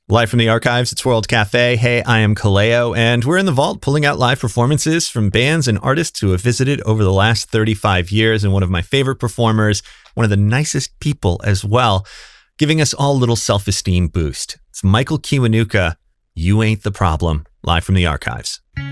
Live from the archives, it's World Cafe. Hey, I am Kaleo, and we're in the vault pulling out live performances from bands and artists who have visited over the last 35 years, and one of my favorite performers, one of the nicest people as well, giving us all a little self-esteem boost. It's Michael Kiwanuka, You Ain't the Problem, live from the archives.